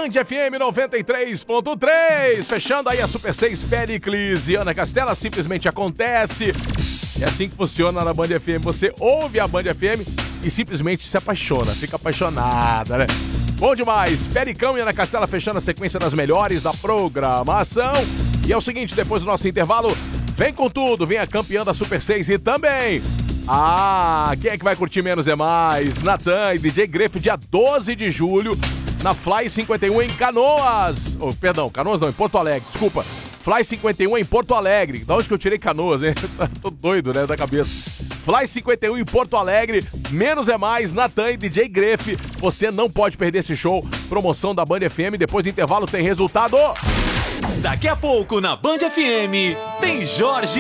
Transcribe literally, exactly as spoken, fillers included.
Band F M noventa e três ponto três, fechando aí a Super seis, Pericles e Ana Castela, simplesmente acontece. É assim que funciona na Band F M, você ouve a Band F M e simplesmente se apaixona, fica apaixonada, né? Bom demais, Pericão e Ana Castela fechando a sequência das melhores da programação. E é o seguinte, depois do nosso intervalo, vem com tudo, vem a campeã da Super seis e também... Ah, quem é que vai curtir menos é mais? Natan e D J Grefo, dia doze de julho, na Fly cinquenta e um em Canoas. Oh, perdão, Canoas não, em Porto Alegre, desculpa. Fly cinquenta e um em Porto Alegre. Da onde que eu tirei Canoas, hein? Tô doido, né, da cabeça. Fly cinquenta e um em Porto Alegre, menos é mais, Natan e D J Grefo. Você não pode perder esse show. Promoção da Band F M, depois do intervalo tem resultado. Daqui a pouco na Band F M tem Jorge